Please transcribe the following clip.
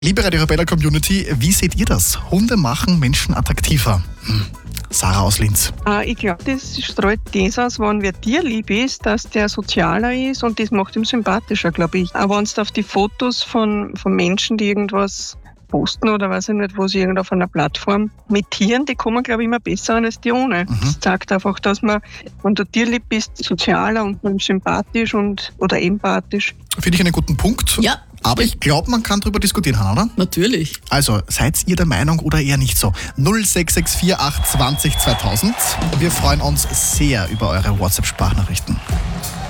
Liebe Radio Arabella Community, wie seht ihr das? Hunde machen Menschen attraktiver. Sarah aus Linz. Ich glaube, das streut das aus, wenn wer dir lieb ist, dass der sozialer ist und das macht ihn sympathischer, glaube ich. Aber wenn du auf die Fotos von Menschen, die irgendwas posten oder weiß ich nicht, wo sie auf einer Plattform mit Tieren, die kommen, glaube ich, immer besser an als die ohne. Das zeigt einfach, dass man, wenn du tierlieb bist, sozialer und sympathisch oder empathisch. Finde ich einen guten Punkt. Ja. Aber ich glaube, man kann darüber diskutieren, Hannah, oder? Natürlich. Also, seid ihr der Meinung oder eher nicht so? 0664 820 2000. Wir freuen uns sehr über eure WhatsApp-Sprachnachrichten.